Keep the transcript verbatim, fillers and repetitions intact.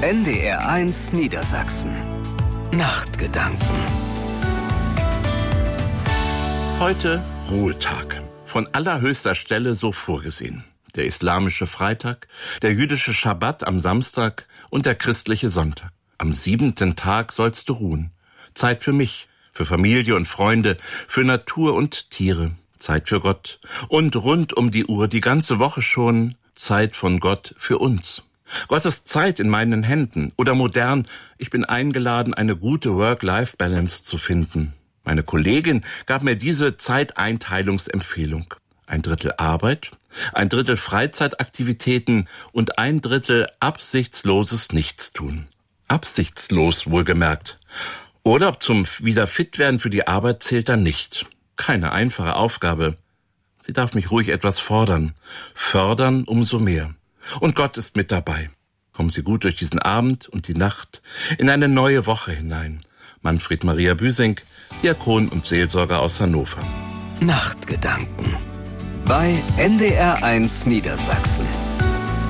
N D R eins Niedersachsen. Nachtgedanken. Heute Ruhetag. Von allerhöchster Stelle so vorgesehen. Der islamische Freitag, der jüdische Schabbat am Samstag und der christliche Sonntag. Am siebenten Tag sollst du ruhen. Zeit für mich, für Familie und Freunde, für Natur und Tiere. Zeit für Gott. Und rund um die Uhr, die ganze Woche schon, Zeit von Gott für uns. Gottes Zeit in meinen Händen. Oder modern, ich bin eingeladen, eine gute Work-Life-Balance zu finden. Meine Kollegin gab mir diese Zeiteinteilungsempfehlung. Ein Drittel Arbeit, ein Drittel Freizeitaktivitäten und ein Drittel absichtsloses Nichtstun. Absichtslos wohlgemerkt. Urlaub zum Wiederfitwerden für die Arbeit zählt dann nicht. Keine einfache Aufgabe. Sie darf mich ruhig etwas fordern. Fördern umso mehr. Und Gott ist mit dabei. Kommen Sie gut durch diesen Abend und die Nacht in eine neue Woche hinein. Manfred Maria Büsing, Diakon und Seelsorger aus Hannover. Nachtgedanken bei N D R eins Niedersachsen.